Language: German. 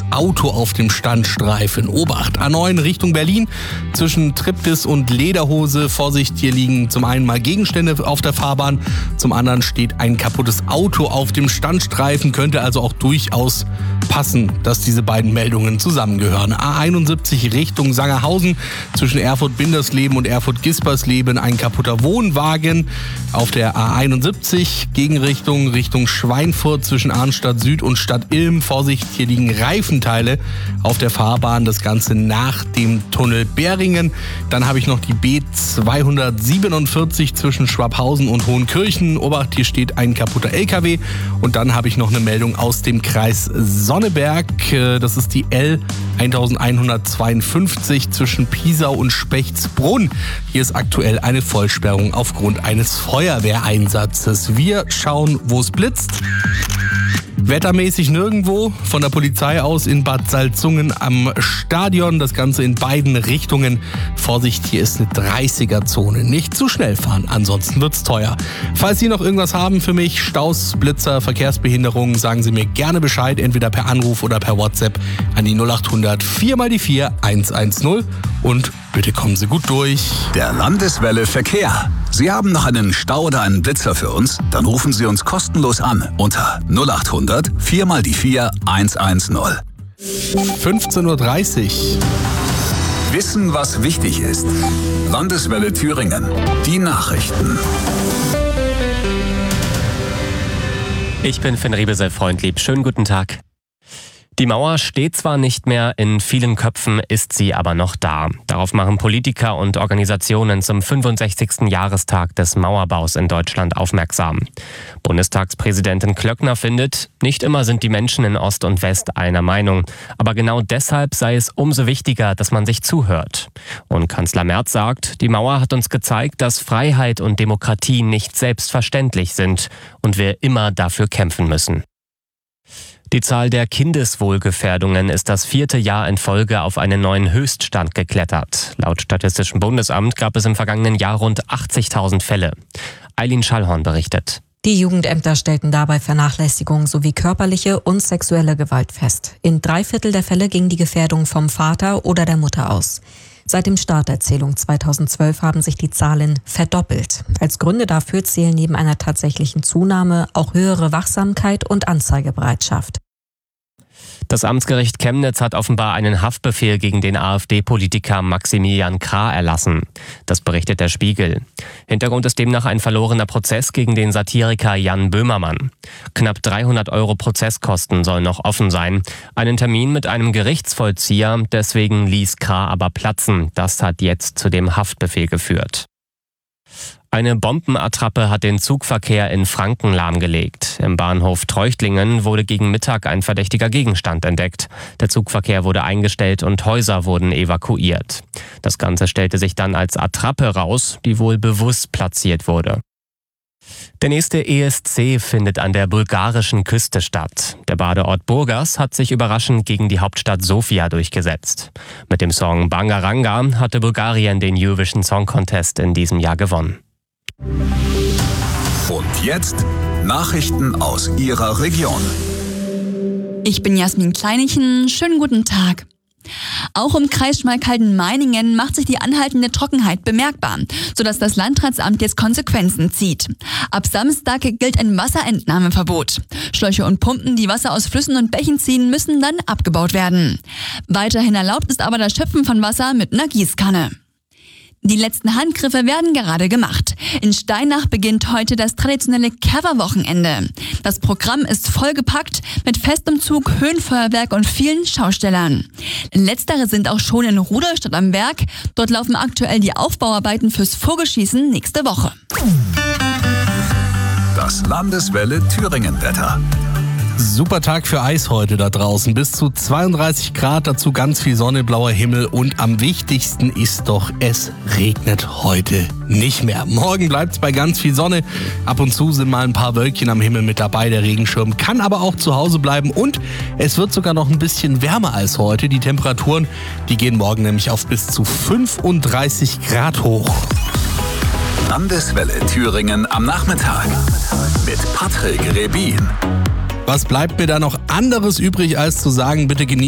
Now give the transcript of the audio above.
Auto auf dem Standstreifen. Obacht, A9 Richtung Berlin zwischen Triptis und Lederhose. Vorsicht, hier liegen zum einen mal Gegenstände auf der Fahrbahn, zum anderen steht ein kaputtes Auto auf dem Standstreifen. Könnte also auch durchaus passen, dass diese beiden Meldungen zusammengehören. A71 Richtung Sangerhausen zwischen Erfurt-Bindersleben und Erfurt-Gispersleben ein kaputter Wohnwagen. Auf der A71 Gegenrichtung Richtung Schweinfurt zwischen Arnstadt Süd und Stadt Ilm. Vorsicht, hier liegen Reifenteile auf der Fahrbahn. Das Ganze nach dem Tunnel Beringen. Dann habe ich noch die B247 zwischen Schwabhausen und Hohenkirchen. Obacht, hier steht ein kaputter LKW. Und dann habe ich noch eine Meldung aus dem Kreis Sonneberg. Das ist die L 1152 zwischen Piesau und Spechtsbrunn. Hier ist aktuell eine Vollsperrung aufgrund eines Feuerwehreinsatzes. Wir schauen, wo es blitzt. Wettermäßig nirgendwo, von der Polizei aus in Bad Salzungen am Stadion. Das Ganze in beiden Richtungen. Vorsicht, hier ist eine 30er-Zone. Nicht zu schnell fahren, ansonsten wird's teuer. Falls Sie noch irgendwas haben für mich, Staus, Blitzer, Verkehrsbehinderungen, sagen Sie mir gerne Bescheid, entweder per Anruf oder per WhatsApp an die 0800 4x4 110 und bitte kommen Sie gut durch. Der Landeswelle Verkehr. Sie haben noch einen Stau oder einen Blitzer für uns? Dann rufen Sie uns kostenlos an unter 0800 4x4 110. 15.30 Uhr. Wissen, was wichtig ist. Landeswelle Thüringen. Die Nachrichten. Ich bin Finn Riebesel-Freundlieb. Schönen guten Tag. Die Mauer steht zwar nicht mehr, in vielen Köpfen ist sie aber noch da. Darauf machen Politiker und Organisationen zum 65. Jahrestag des Mauerbaus in Deutschland aufmerksam. Bundestagspräsidentin Klöckner findet, nicht immer sind die Menschen in Ost und West einer Meinung. Aber genau deshalb sei es umso wichtiger, dass man sich zuhört. Und Kanzler Merz sagt, die Mauer hat uns gezeigt, dass Freiheit und Demokratie nicht selbstverständlich sind und wir immer dafür kämpfen müssen. Die Zahl der Kindeswohlgefährdungen ist das 4. Jahr in Folge auf einen neuen Höchststand geklettert. Laut Statistischem Bundesamt gab es im vergangenen Jahr rund 80.000 Fälle. Eileen Schallhorn berichtet. Die Jugendämter stellten dabei Vernachlässigung sowie körperliche und sexuelle Gewalt fest. In 3/4 der Fälle ging die Gefährdung vom Vater oder der Mutter aus. Seit dem Start der Zählung 2012 haben sich die Zahlen verdoppelt. Als Gründe dafür zählen neben einer tatsächlichen Zunahme auch höhere Wachsamkeit und Anzeigebereitschaft. Das Amtsgericht Chemnitz hat offenbar einen Haftbefehl gegen den AfD-Politiker Maximilian Krah erlassen. Das berichtet der Spiegel. Hintergrund ist demnach ein verlorener Prozess gegen den Satiriker Jan Böhmermann. Knapp 300 € Prozesskosten sollen noch offen sein. Einen Termin mit einem Gerichtsvollzieher, deswegen ließ Krah aber platzen. Das hat jetzt zu dem Haftbefehl geführt. Eine Bombenattrappe hat den Zugverkehr in Franken lahmgelegt. Im Bahnhof Treuchtlingen wurde gegen Mittag ein verdächtiger Gegenstand entdeckt. Der Zugverkehr wurde eingestellt und Häuser wurden evakuiert. Das Ganze stellte sich dann als Attrappe raus, die wohl bewusst platziert wurde. Der nächste ESC findet an der bulgarischen Küste statt. Der Badeort Burgas hat sich überraschend gegen die Hauptstadt Sofia durchgesetzt. Mit dem Song Bangaranga hatte Bulgarien den Eurovision Song Contest in diesem Jahr gewonnen. Und jetzt Nachrichten aus Ihrer Region. Ich bin Jasmin Kleinichen. Schönen guten Tag. Auch im Kreis Schmalkalden-Meiningen macht sich die anhaltende Trockenheit bemerkbar, sodass das Landratsamt jetzt Konsequenzen zieht. Ab Samstag gilt ein Wasserentnahmeverbot. Schläuche und Pumpen, die Wasser aus Flüssen und Bächen ziehen, müssen dann abgebaut werden. Weiterhin erlaubt ist aber das Schöpfen von Wasser mit einer Gießkanne. Die letzten Handgriffe werden gerade gemacht. In Steinach beginnt heute das traditionelle Coverwochenende. Das Programm ist vollgepackt mit festem Zug, Höhenfeuerwerk und vielen Schaustellern. Letztere sind auch schon in Rudolstadt am Werk. Dort laufen aktuell die Aufbauarbeiten fürs Vogelschießen nächste Woche. Das Landeswelle Thüringen-Wetter. Super Tag für Eis heute da draußen. Bis zu 32 Grad, dazu ganz viel Sonne, blauer Himmel und am wichtigsten ist doch, es regnet heute nicht mehr. Morgen bleibt es bei ganz viel Sonne. Ab und zu sind mal ein paar Wölkchen am Himmel mit dabei. Der Regenschirm kann aber auch zu Hause bleiben und es wird sogar noch ein bisschen wärmer als heute. Die Temperaturen, die gehen morgen nämlich auf bis zu 35 Grad hoch. Landeswelle Thüringen am Nachmittag mit Patrick Rebin. Was bleibt mir da noch anderes übrig, als zu sagen, bitte genießt